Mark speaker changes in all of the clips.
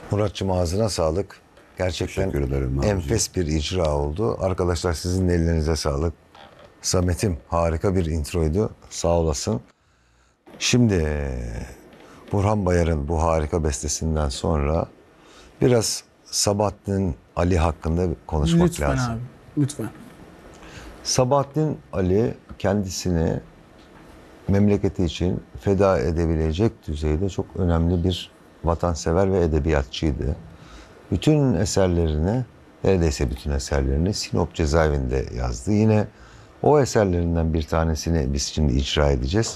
Speaker 1: Muratçım ağzına sağlık. Gerçekten
Speaker 2: Teşekkür ederim abiciğim.
Speaker 1: enfes bir icra oldu. Arkadaşlar sizin de ellerinize sağlık. Samet'im harika bir introydu. Sağ olasın. Şimdi Burhan Bayar'ın bu harika bestesinden sonra biraz Sabahattin Ali hakkında konuşmak
Speaker 3: Lütfen
Speaker 1: lazım.
Speaker 3: abi. Lütfen.
Speaker 1: Sabahattin Ali kendisini memleketi için feda edebilecek düzeyde çok önemli bir vatansever ve edebiyatçıydı. Bütün eserlerini, neredeyse bütün eserlerini Sinop cezaevinde yazdı. Yine o eserlerinden bir tanesini biz şimdi icra edeceğiz.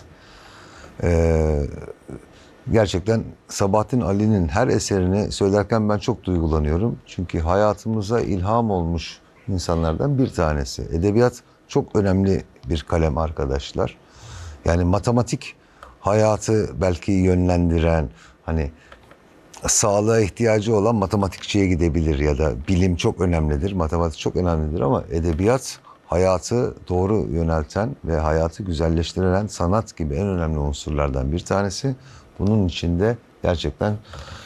Speaker 1: Gerçekten Sabahattin Ali'nin her eserini söylerken ben çok duygulanıyorum. Çünkü hayatımıza ilham olmuş insanlardan bir tanesi. Edebiyat çok önemli bir kalem arkadaşlar. Yani matematik hayatı belki yönlendiren, hani sağlığa ihtiyacı olan matematikçiye gidebilir ya da bilim çok önemlidir, matematik çok önemlidir ama edebiyat hayatı doğru yönelten ve hayatı güzelleştiren sanat gibi en önemli unsurlardan bir tanesi. Bunun içinde gerçekten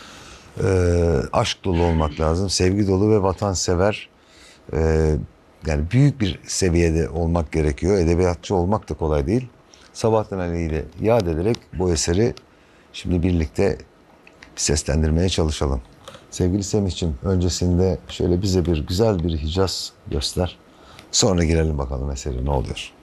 Speaker 1: aşk dolu olmak lazım, sevgi dolu ve vatansever, yani büyük bir seviyede olmak gerekiyor. Edebiyatçı olmak da kolay değil. Sabahattin Ali'yi de yad ederek bu eseri şimdi birlikte seslendirmeye çalışalım. Sevgili Semih'ciğim, öncesinde şöyle bize bir güzel bir Hicaz göster. Sonra girelim bakalım eseri ne oluyor.